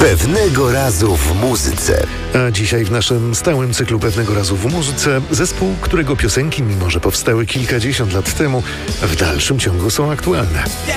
Pewnego razu w muzyce. A dzisiaj w naszym stałym cyklu Pewnego razu w muzyce zespół, którego piosenki, mimo że powstały kilkadziesiąt lat temu, w dalszym ciągu są aktualne.